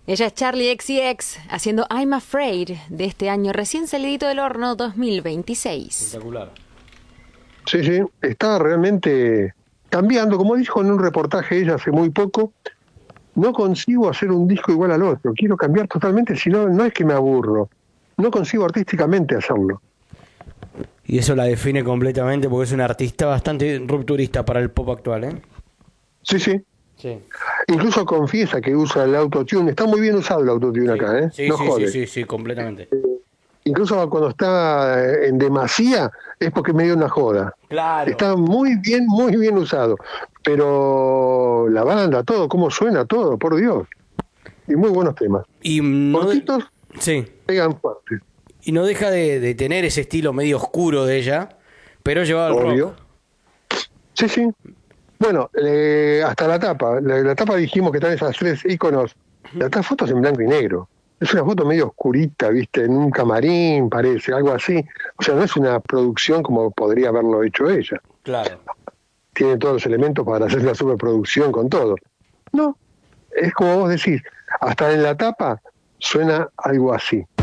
Ella es Charli XCX haciendo I'm Afraid de este año recién salidito del horno 2026. Espectacular. Sí, sí, está realmente cambiando, como dijo en un reportaje ella hace muy poco, no consigo hacer un disco igual al otro, quiero cambiar totalmente, si no, no es que me aburro, no consigo artísticamente hacerlo. Y eso la define completamente porque es una artista bastante rupturista para el pop actual, ¿eh? Sí, sí. Sí. Incluso confiesa que usa el autotune, está muy bien usado el autotune acá, ¿eh? Sí, No sí, jode. sí, completamente. Incluso cuando está en demasía es porque me dio una joda. Claro. Está muy bien usado. Pero la banda, todo, cómo suena todo, por Dios. Y muy buenos temas. Y no, cortitos, sí. pegan fuerte. Y no deja de tener ese estilo medio oscuro de ella, pero llevado al Obvio. rock. Sí, sí. Bueno, hasta la tapa. La tapa dijimos que están esas tres iconos. La foto es en blanco y negro. Es una foto medio oscurita, ¿viste? En un camarín, parece, algo así. O sea, no es una producción como podría haberlo hecho ella. Claro. Tiene todos los elementos para hacer la superproducción con todo. No, es como vos decís, hasta en la tapa suena algo así.